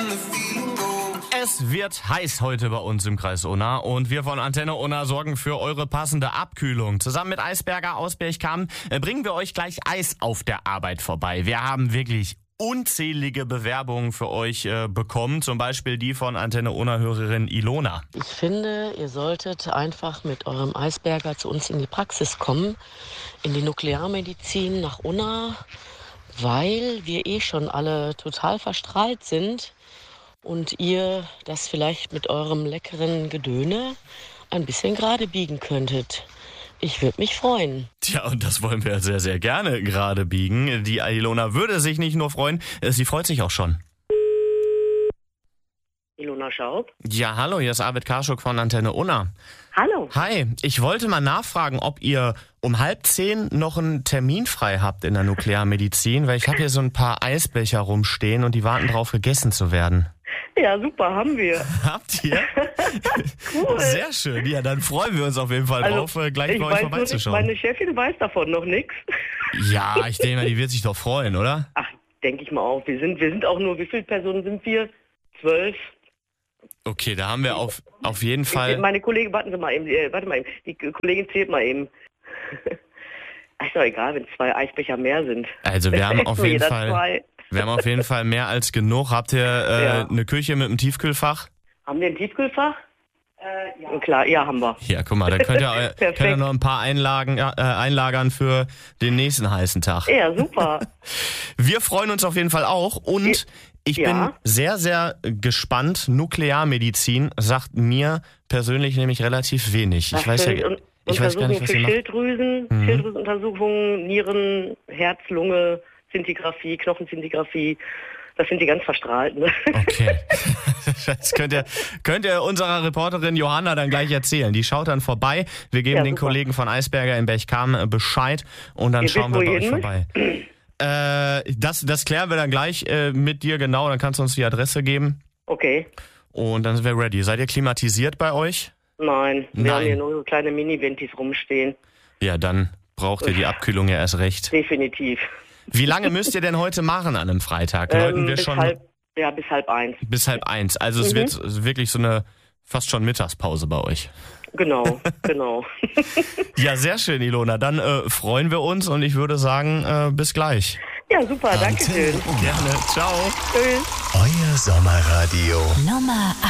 Es wird heiß heute bei uns im Kreis Unna und wir von Antenne Unna sorgen für eure passende Abkühlung. Zusammen mit Eisberger aus Berchtesgaden bringen wir euch gleich Eis auf der Arbeit vorbei. Wir haben wirklich unzählige Bewerbungen für euch bekommen, zum Beispiel die von Antenne Unna-Hörerin Ilona. Ich finde, ihr solltet einfach mit eurem Eisberger zu uns in die Praxis kommen, in die Nuklearmedizin nach Unna, weil wir schon alle total verstrahlt sind und ihr das vielleicht mit eurem leckeren Gedöne ein bisschen gerade biegen könntet. Ich würde mich freuen. Tja, und das wollen wir sehr, sehr gerne gerade biegen. Die Ilona würde sich nicht nur freuen, sie freut sich auch schon. Ilona Schaub? Ja, hallo, hier ist Arvid Karschuk von Antenne Unna. Hallo. Hi, ich wollte mal nachfragen, ob ihr um 9:30 noch einen Termin frei habt in der Nuklearmedizin, weil ich habe hier so ein paar Eisbecher rumstehen und die warten drauf, gegessen zu werden. Ja, super, haben wir. Habt ihr? Cool. Sehr schön. Ja, dann freuen wir uns auf jeden Fall drauf, gleich bei euch vorbeizuschauen. Meine Chefin weiß davon noch nichts. Ja, ich denke mal, die wird sich doch freuen, oder? Ach, denke ich mal auch. Wir sind auch nur, wie viele Personen sind wir? 12. Okay, da haben wir auf jeden Fall... Meine Kollegin, warte mal eben, die Kollegin zählt mal eben. Ist doch egal, wenn 2 Eisbecher mehr sind. Also wir haben auf jeden Fall mehr als genug. Habt ihr eine Küche mit einem Tiefkühlfach? Haben wir ein Tiefkühlfach? Ja. Klar, ja, haben wir. Ja, guck mal, da könnt ihr noch ein paar einlagern für den nächsten heißen Tag. Ja, super. Wir freuen uns auf jeden Fall auch und ich bin sehr, sehr gespannt. Nuklearmedizin sagt mir persönlich nämlich relativ wenig. Ich weiß gar nicht, was ihr macht. Schilddrüsenuntersuchungen, Nieren, Herz, Lunge, Zintigraphie, Knochenzintigraphie. Das sind die ganz Verstrahlten. Okay. Das könnt ihr unserer Reporterin Johanna dann gleich erzählen. Die schaut dann vorbei. Wir geben den Kollegen von Eisberger in Berchtesgaden Bescheid und dann schauen wir bei euch vorbei. Das klären wir dann gleich mit dir genau. Dann kannst du uns die Adresse geben. Okay. Und dann sind wir ready. Seid ihr klimatisiert bei euch? Nein. Wir haben hier nur so kleine Mini-Ventis rumstehen. Ja, dann braucht ihr die Abkühlung ja erst recht. Definitiv. Wie lange müsst ihr denn heute machen an einem Freitag? Läuten wir schon? Bis 12:30. Bis 12:30. Also es wird wirklich so eine fast schon Mittagspause bei euch. Genau. Ja, sehr schön, Ilona. Dann freuen wir uns und ich würde sagen, bis gleich. Ja, super, danke schön. Gerne. Ciao. Tschüss. Euer Sommerradio. Nummer